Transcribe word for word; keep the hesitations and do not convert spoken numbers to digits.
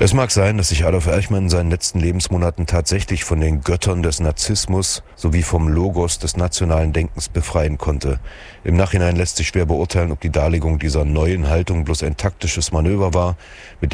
Es mag sein, dass sich Adolf Eichmann in seinen letzten Lebensmonaten tatsächlich von den Göttern des Narzissmus sowie vom Logos des nationalen Denkens befreien konnte. Im Nachhinein lässt sich schwer beurteilen, ob die Darlegung dieser neuen Haltung bloß ein taktisches Manöver war, mit